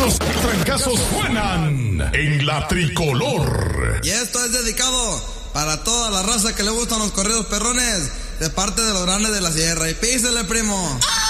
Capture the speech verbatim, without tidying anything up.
Los trancazos suenan en la tricolor. Y esto es dedicado para toda la raza que le gustan los corridos perrones, de parte de los grandes de la sierra. Y písele, primo.